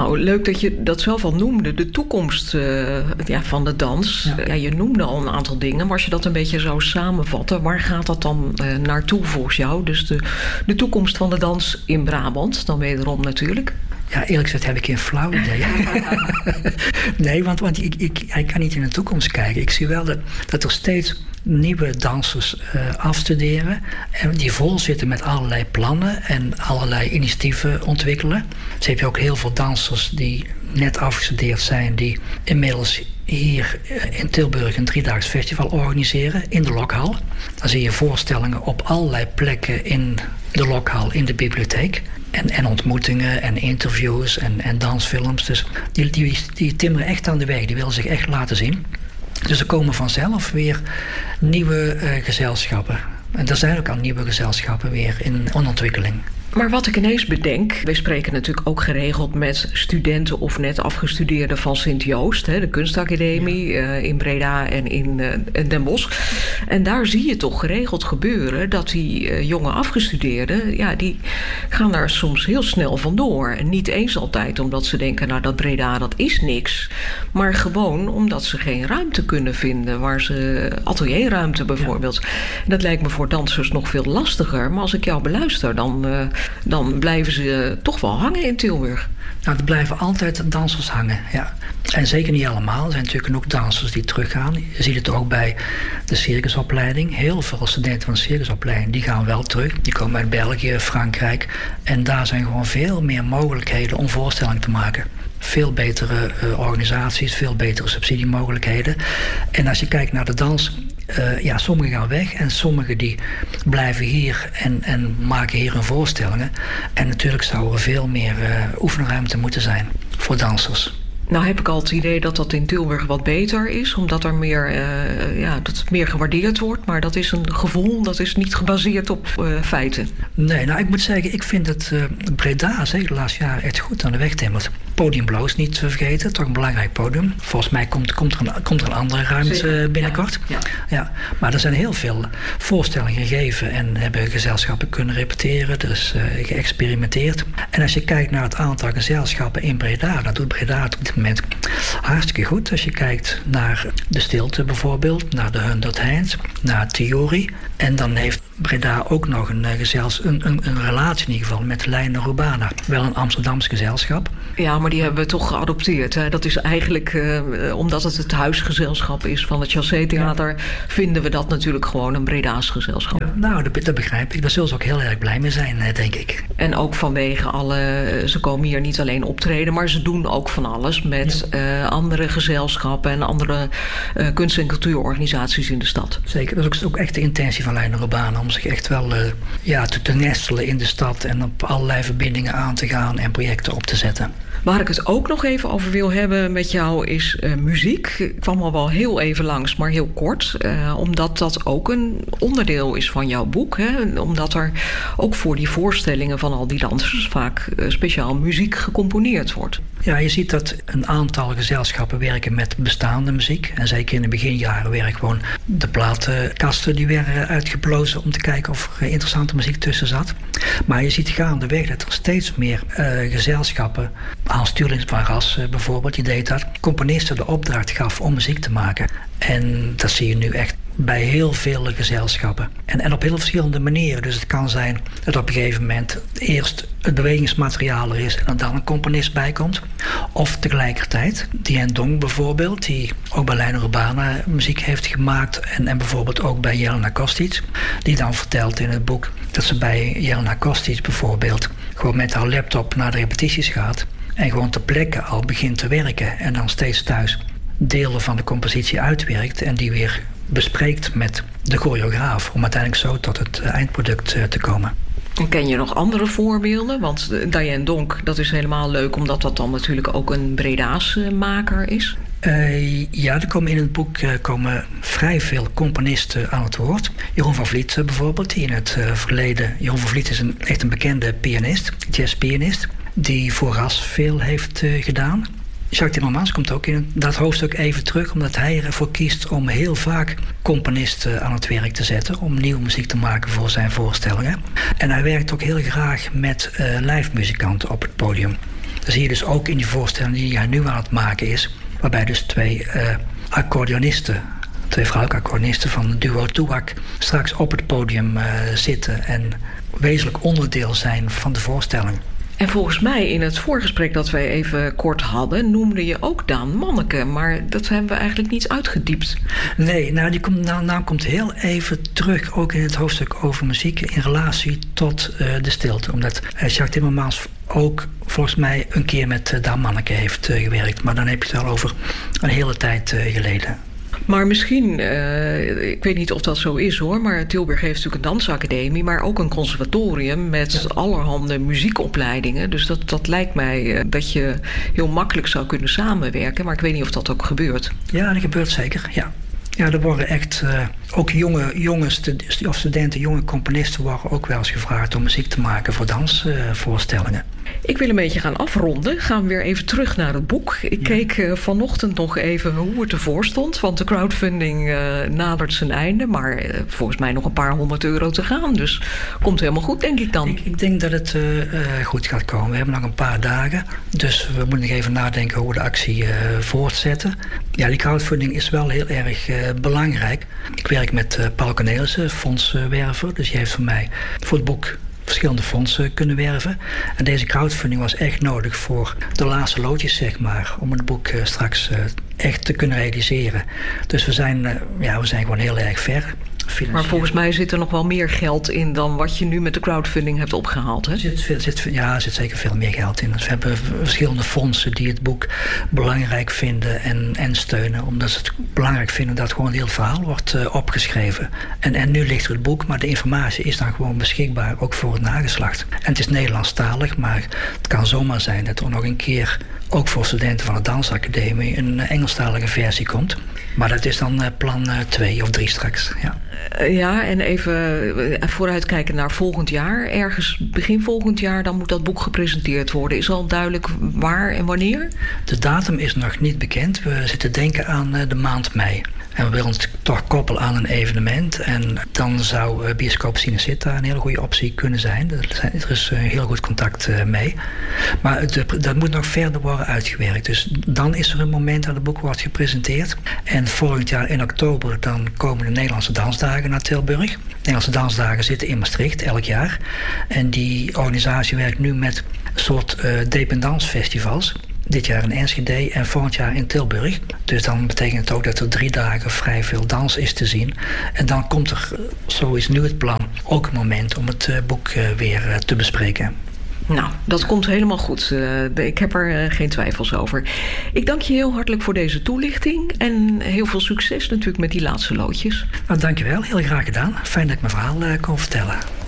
Nou, leuk dat je dat zelf al noemde. De toekomst van de dans. Ja. Ja, je noemde al een aantal dingen. Maar als je dat een beetje zou samenvatten, waar gaat dat dan naartoe volgens jou? Dus de toekomst van de dans in Brabant, dan wederom natuurlijk. Ja, eerlijk gezegd heb ik geen flauw idee. Nee, want ik kan niet in de toekomst kijken. Ik zie wel dat er steeds nieuwe dansers afstuderen. En die vol zitten met allerlei plannen en allerlei initiatieven ontwikkelen. Dus heb je ook heel veel dansers die net afgestudeerd zijn, die inmiddels hier in Tilburg een 3-daags festival organiseren in de Lokhal. Dan zie je voorstellingen op allerlei plekken in de Lokhal, in de bibliotheek. En ontmoetingen en interviews en dansfilms. Dus die timmeren echt aan de weg. Die willen zich echt laten zien. Dus er komen vanzelf weer nieuwe gezelschappen. En er zijn ook al nieuwe gezelschappen weer in ontwikkeling. Maar wat ik ineens bedenk, wij spreken natuurlijk ook geregeld met studenten of net afgestudeerden van Sint-Joost, de kunstacademie in Breda en in Den Bosch. En daar zie je toch geregeld gebeuren dat die jonge afgestudeerden, die gaan daar soms heel snel vandoor. En niet eens altijd omdat ze denken, nou dat Breda dat is niks. Maar gewoon omdat ze geen ruimte kunnen vinden, waar ze atelierruimte bijvoorbeeld. Ja. En dat lijkt me voor dansers nog veel lastiger. Maar als ik jou beluister, dan blijven ze toch wel hangen in Tilburg. Nou, er blijven altijd dansers hangen, ja. En zeker niet allemaal. Er zijn natuurlijk genoeg dansers die teruggaan. Je ziet het ook bij de circusopleiding. Heel veel studenten van de circusopleiding, die gaan wel terug. Die komen uit België, Frankrijk. En daar zijn gewoon veel meer mogelijkheden om voorstellingen te maken. Veel betere organisaties, veel betere subsidiemogelijkheden. En als je kijkt naar de dans, sommigen gaan weg en sommigen die blijven hier en maken hier hun voorstellingen. En natuurlijk zou er veel meer oefenruimte moeten zijn voor dansers. Nou heb ik al het idee dat dat in Tilburg wat beter is, omdat er dat het meer gewaardeerd wordt. Maar dat is een gevoel, dat is niet gebaseerd op feiten. Nee, nou ik moet zeggen, ik vind dat Breda zeker de laatste jaren echt goed aan de weg timmert. Podium Bloos niet te vergeten, toch een belangrijk podium. Volgens mij komt er een andere ruimte binnenkort. Ja. Maar er zijn heel veel voorstellingen gegeven en hebben gezelschappen kunnen repeteren. Er is geëxperimenteerd. En als je kijkt naar het aantal gezelschappen in Breda, dan doet Breda op dit moment hartstikke goed. Als je kijkt naar de Stilte bijvoorbeeld, naar de 100 Heinz, naar Theorie. En dan heeft Breda ook nog een relatie in ieder geval met Leine Urbana. Wel een Amsterdams gezelschap. Ja, maar die hebben we toch geadopteerd. Hè? Dat is eigenlijk, omdat het huisgezelschap is van het Chassé Theater, vinden we dat natuurlijk gewoon een Breda's gezelschap. Ja, nou, dat begrijp ik. Daar zullen ze ook heel erg blij mee zijn, denk ik. En ook vanwege ze komen hier niet alleen optreden, maar ze doen ook van alles met andere gezelschappen en andere kunst- en cultuurorganisaties in de stad. Zeker, dat is ook echt de intentie van Leine Urbana, om zich echt wel te nestelen in de stad en op allerlei verbindingen aan te gaan en projecten op te zetten. Waar ik het ook nog even over wil hebben met jou is muziek. Ik kwam al wel heel even langs, maar heel kort. Omdat dat ook een onderdeel is van jouw boek. Hè? Omdat er ook voor die voorstellingen van al die dansers vaak speciaal muziek gecomponeerd wordt. Ja, je ziet dat een aantal gezelschappen werken met bestaande muziek. En zeker in de beginjaren werden gewoon de platenkasten die werden uitgeplozen om te kijken of er interessante muziek tussen zat. Maar je ziet gaandeweg dat er steeds meer gezelschappen, Hans Stuurlings van Ras bijvoorbeeld, die deed dat, componisten de opdracht gaf om muziek te maken. En dat zie je nu echt bij heel veel gezelschappen. En op heel verschillende manieren. Dus het kan zijn dat op een gegeven moment eerst het bewegingsmateriaal er is en dan een componist bij komt. Of tegelijkertijd, Dien Dong bijvoorbeeld, die ook bij Leine Urbana muziek heeft gemaakt en bijvoorbeeld ook bij Jelena Kostic, die dan vertelt in het boek dat ze bij Jelena Kostic bijvoorbeeld gewoon met haar laptop naar de repetities gaat en gewoon ter plekke al begint te werken en dan steeds thuis delen van de compositie uitwerkt en die weer bespreekt met de choreograaf om uiteindelijk zo tot het eindproduct te komen. En ken je nog andere voorbeelden? Want Diane Donk, dat is helemaal leuk omdat dat dan natuurlijk ook een Breda's maker is. Er komen in het boek vrij veel componisten aan het woord. Jeroen van Vliet bijvoorbeeld, die in het verleden... Jeroen van Vliet is echt een bekende pianist, jazzpianist, die voor Ras veel heeft gedaan. Jacques Timmermans komt ook in dat hoofdstuk even terug, omdat hij ervoor kiest om heel vaak componisten aan het werk te zetten, om nieuwe muziek te maken voor zijn voorstellingen. En hij werkt ook heel graag met live muzikanten op het podium. Dat zie je dus ook in die voorstelling die hij nu aan het maken is. Waarbij dus twee vrouwelijke accordeonisten van het duo Toeak straks op het podium zitten en wezenlijk onderdeel zijn van de voorstelling. En volgens mij in het voorgesprek dat wij even kort hadden, noemde je ook Daan Manneke, maar dat hebben we eigenlijk niet uitgediept. Nee, die naam komt heel even terug, ook in het hoofdstuk over muziek, in relatie tot de stilte. Omdat Jacques Timmermans ook volgens mij een keer met Daan Manneke heeft gewerkt, maar dan heb je het al over een hele tijd geleden. Maar misschien, ik weet niet of dat zo is hoor, maar Tilburg heeft natuurlijk een dansacademie, maar ook een conservatorium met allerhande muziekopleidingen. Dus dat lijkt mij dat je heel makkelijk zou kunnen samenwerken, maar ik weet niet of dat ook gebeurt. Ja, dat gebeurt zeker, ja. Ja, er worden echt ook jonge studenten, jonge componisten worden ook wel eens gevraagd om muziek te maken voor dansvoorstellingen. Ik wil een beetje gaan afronden. Gaan we weer even terug naar het boek. Ik keek vanochtend nog even hoe het ervoor stond. Want de crowdfunding nadert zijn einde. Maar volgens mij nog een paar €100 te gaan. Dus komt helemaal goed, denk ik dan. Ik denk dat het goed gaat komen. We hebben nog een paar dagen. Dus we moeten nog even nadenken hoe we de actie voortzetten. Ja, die crowdfunding is wel heel erg belangrijk. Ik werk met Paul Cornelissen, fondswerver. Dus die heeft voor mij voor het boek verschillende fondsen kunnen werven. En deze crowdfunding was echt nodig voor de laatste loodjes, zeg maar, om het boek straks echt te kunnen realiseren. Dus we zijn gewoon heel erg ver. Financieel. Maar volgens mij zit er nog wel meer geld in dan wat je nu met de crowdfunding hebt opgehaald, hè? Er zit zeker veel meer geld in. Dus we hebben verschillende fondsen die het boek belangrijk vinden en steunen. Omdat ze het belangrijk vinden dat gewoon heel verhaal wordt opgeschreven. En nu ligt er het boek, maar de informatie is dan gewoon beschikbaar, ook voor het nageslacht. En het is Nederlandstalig, maar het kan zomaar zijn dat er nog een keer, ook voor studenten van de Dansacademie, een Engelstalige versie komt. Maar dat is dan plan 2 of 3 straks, ja. Ja, en even vooruitkijken naar volgend jaar. Ergens begin volgend jaar, dan moet dat boek gepresenteerd worden. Is al duidelijk waar en wanneer? De datum is nog niet bekend. We zitten denken aan de maand mei. En we willen het toch koppelen aan een evenement. En dan zou bioscoop Cinecittà een hele goede optie kunnen zijn. Er is heel goed contact mee. Maar dat moet nog verder worden uitgewerkt. Dus dan is er een moment dat het boek wordt gepresenteerd. En volgend jaar in oktober dan komen de Nederlandse Dansdagen naar Tilburg. De Nederlandse Dansdagen zitten in Maastricht elk jaar. En die organisatie werkt nu met een soort dependansfestivals. Dit jaar in Enschede en volgend jaar in Tilburg. Dus dan betekent het ook dat er 3 dagen vrij veel dans is te zien. En dan komt er, zo is nu het plan, ook een moment om het boek weer te bespreken. Nou, dat komt helemaal goed. Ik heb er geen twijfels over. Ik dank je heel hartelijk voor deze toelichting. En heel veel succes natuurlijk met die laatste loodjes. Nou, dankjewel, heel graag gedaan. Fijn dat ik mijn verhaal kon vertellen.